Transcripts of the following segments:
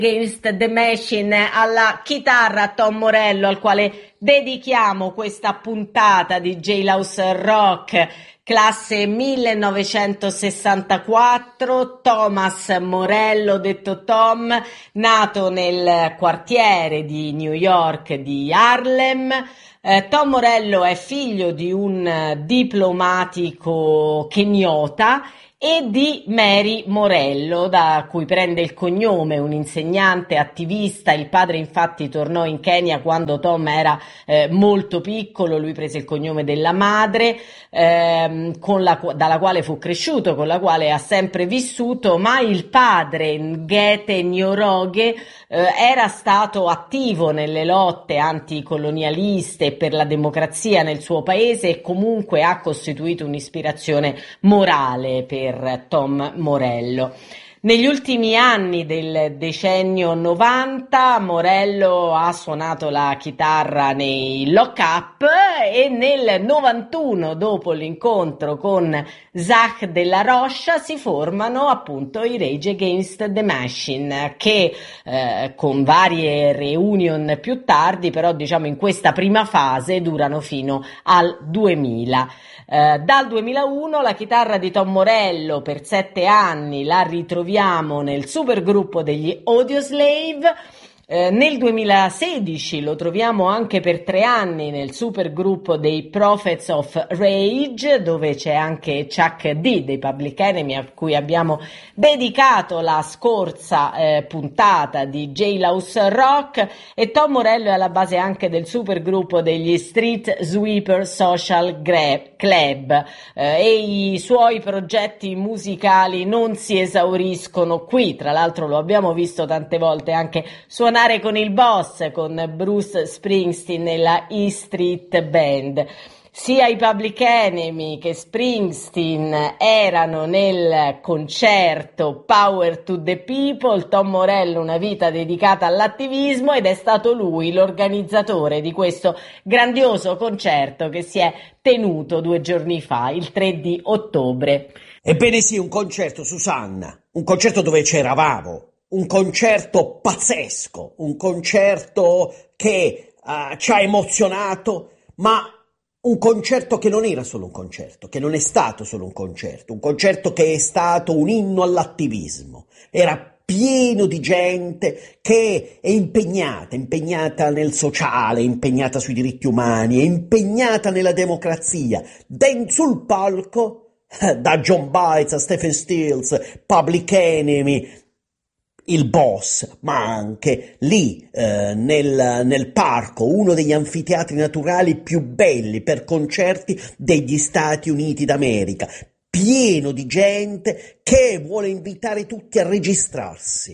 Against the Machine, alla chitarra Tom Morello, al quale dedichiamo questa puntata di Jailhouse Rock, classe 1964. Thomas Morello, detto Tom, nato nel quartiere di New York di Harlem. Tom Morello è figlio di un diplomatico keniota e di Mary Morello, da cui prende il cognome, un insegnante attivista. Il padre infatti tornò in Kenya quando Tom era molto piccolo, lui prese il cognome della madre, dalla quale fu cresciuto, con la quale ha sempre vissuto, ma il padre, Ngete Njoroge, era stato attivo nelle lotte anticolonialiste e per la democrazia nel suo paese e comunque ha costituito un'ispirazione morale per Tom Morello. Negli ultimi anni del decennio 90 Morello ha suonato la chitarra nei Lock Up e nel 91, dopo l'incontro con Zach de la Rocha, si formano appunto i Rage Against the Machine, che con varie reunion più tardi, però diciamo in questa prima fase, durano fino al 2000. Dal 2001 la chitarra di Tom Morello per 7 anni la ritroviamo nel supergruppo degli Audioslave. Nel 2016 lo troviamo anche per 3 anni nel supergruppo dei Prophets of Rage, dove c'è anche Chuck D dei Public Enemy, a cui abbiamo dedicato la scorsa puntata di Jailhouse Rock, e Tom Morello è alla base anche del supergruppo degli Street Sweeper Social Club, e i suoi progetti musicali non si esauriscono qui. Tra l'altro lo abbiamo visto tante volte anche suonare con il boss, con Bruce Springsteen e la E Street Band. Sia i Public Enemy che Springsteen erano nel concerto Power to the People. Tom Morello, una vita dedicata all'attivismo, ed è stato lui l'organizzatore di questo grandioso concerto che si è tenuto 2 giorni fa, il 3 di ottobre. Ebbene sì, un concerto, Susanna, un concerto dove c'eravamo. Un concerto pazzesco, un concerto che ci ha emozionato, ma un concerto che non era solo un concerto, che non è stato solo un concerto che è stato un inno all'attivismo. Era pieno di gente che è impegnata nel sociale, impegnata sui diritti umani, è impegnata nella democrazia. Sul palco, da John Bites a Stephen Stills, Public Enemy, il boss, ma anche lì nel parco, uno degli anfiteatri naturali più belli per concerti degli Stati Uniti d'America, pieno di gente che vuole invitare tutti a registrarsi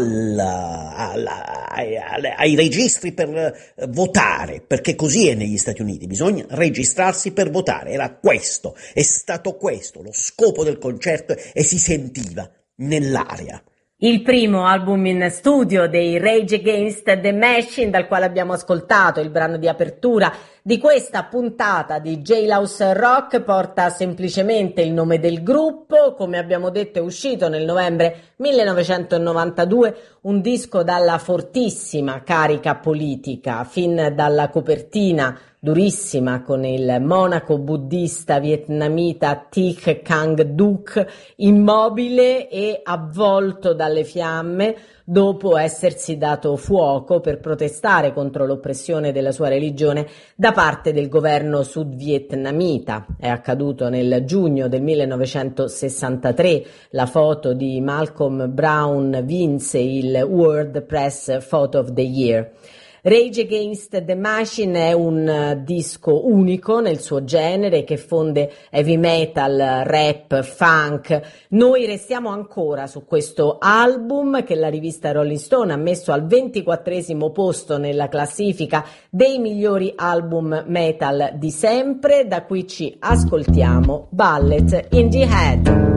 ai registri per votare, perché così è negli Stati Uniti, bisogna registrarsi per votare. È stato questo lo scopo del concerto, e si sentiva nell'aria. Il primo album in studio dei Rage Against the Machine, dal quale abbiamo ascoltato il brano di apertura di questa puntata di Jailhouse Rock, porta semplicemente il nome del gruppo. Come abbiamo detto, è uscito nel novembre 1992, un disco dalla fortissima carica politica, fin dalla copertina durissima, con il monaco buddista vietnamita Thich Quang Duc immobile e avvolto dalle fiamme dopo essersi dato fuoco per protestare contro l'oppressione della sua religione da parte del governo sudvietnamita. È accaduto nel giugno del 1963. La foto di Malcolm Brown vinse il World Press Photo of the Year. Rage Against the Machine è un disco unico nel suo genere, che fonde heavy metal, rap, funk. Noi restiamo ancora su questo album, che la rivista Rolling Stone ha messo al 24° posto nella classifica dei migliori album metal di sempre. Da qui ci ascoltiamo Bullet in the Head.